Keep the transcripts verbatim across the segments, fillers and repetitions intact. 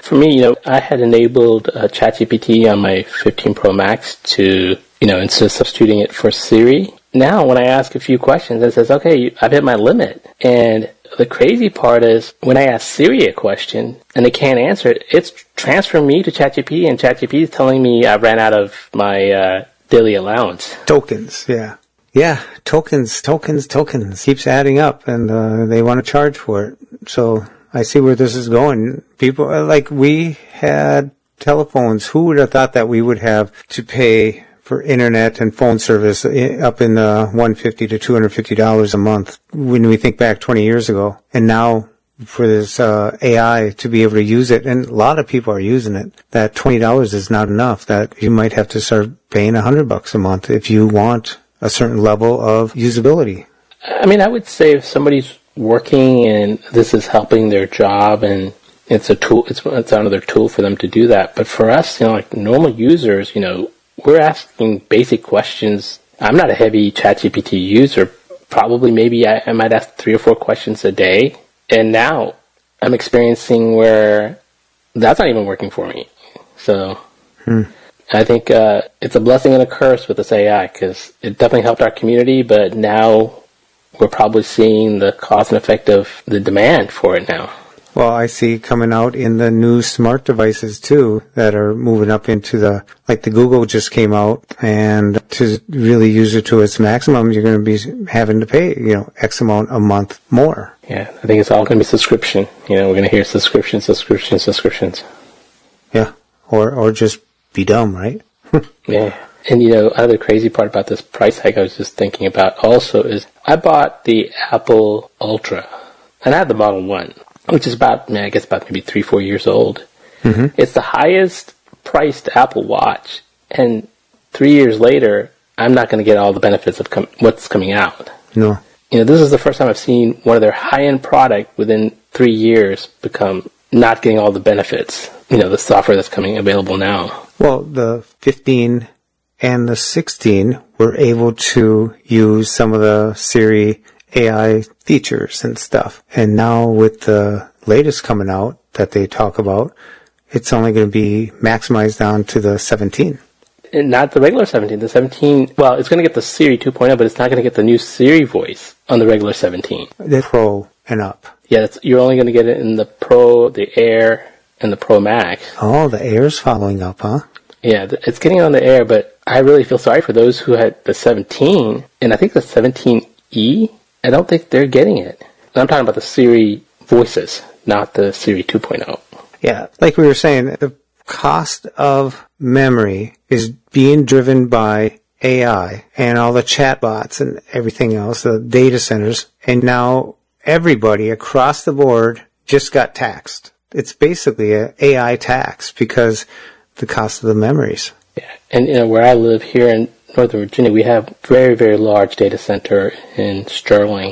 For me, you know, I had enabled uh, ChatGPT on my fifteen Pro Max to, you know, instead of substituting it for Siri. Now, when I ask a few questions, it says, okay, I've hit my limit. And the crazy part is when I ask Siri a question and they can't answer it, it's transferring me to ChatGPT, and ChatGPT is telling me I ran out of my uh, daily allowance. Tokens, yeah. Yeah, tokens, tokens, tokens. Keeps adding up, and uh, they want to charge for it. So I see where this is going. People, like we had telephones. Who would have thought that we would have to pay for internet and phone service up in the one hundred fifty to two hundred fifty dollars a month when we think back twenty years ago? And now for this uh, A I to be able to use it, and a lot of people are using it, that twenty dollars is not enough, that you might have to start paying one hundred bucks a month if you want a certain level of usability. I mean, I would say if somebody's working and this is helping their job and it's a tool, it's, it's another tool for them to do that. But for us, you know, like normal users, you know, we're asking basic questions. I'm not a heavy ChatGPT user. Probably maybe I, I might ask three or four questions a day. And now I'm experiencing where that's not even working for me. So hmm. I think uh, it's a blessing and a curse with this A I, because it definitely helped our community, but now we're probably seeing the cause and effect of the demand for it now. Well, I see coming out in the new smart devices too that are moving up into the, like the Google just came out, and to really use it to its maximum, you're going to be having to pay, you know, X amount a month more. Yeah, I think it's all going to be subscription. You know, we're going to hear subscription, subscription, subscriptions. Yeah, or or just be dumb, right? Yeah. And, you know, another crazy part about this price hike I was just thinking about also is I bought the Apple Ultra, and I had the Model one, which is about, I guess about maybe three, four years old. Mm-hmm. It's the highest priced Apple Watch, and three years later, I'm not going to get all the benefits of com- what's coming out. No. You know, this is the first time I've seen one of their high-end product within three years become not getting all the benefits, you know, the software that's coming available now. Well, the fifteen and the sixteen were able to use some of the Siri A I features and stuff. And now with the latest coming out that they talk about, it's only going to be maximized down to the seventeen. And not the regular seventeen. The seventeen, well, it's going to get the Siri two point oh, but it's not going to get the new Siri voice on the regular seventeen. The Pro and up. Yeah, that's, you're only going to get it in the Pro, the Air, and the Pro Max. Oh, the Air's following up, huh? Yeah, it's getting on the Air, but I really feel sorry for those who had the seventeen, and I think the seventeen E, I don't think they're getting it. And I'm talking about the Siri voices, not the Siri two point oh. Yeah, like we were saying, the cost of memory is being driven by A I and all the chatbots and everything else, the data centers, and now everybody across the board just got taxed. It's basically an A I tax because the cost of the memories. Yeah, and you know, where I live here in Northern Virginia, we have a very, very large data center in Sterling,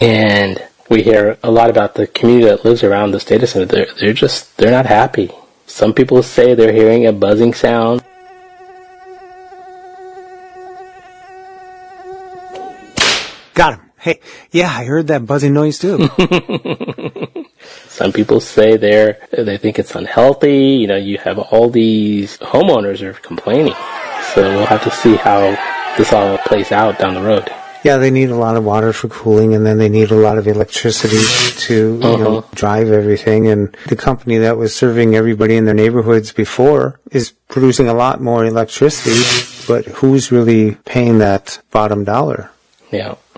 and we hear a lot about the community that lives around this data center. They're, they're just, they're not happy. Some people say they're hearing a buzzing sound. Got him. Hey, yeah, I heard that buzzing noise too. Some people say they're, they think it's unhealthy. You know, you have all these homeowners are complaining. So we'll have to see how this all plays out down the road. Yeah, they need a lot of water for cooling, and then they need a lot of electricity to you uh-huh. know, drive everything. And the company that was serving everybody in their neighborhoods before is producing a lot more electricity, but who's really paying that bottom dollar? Yeah.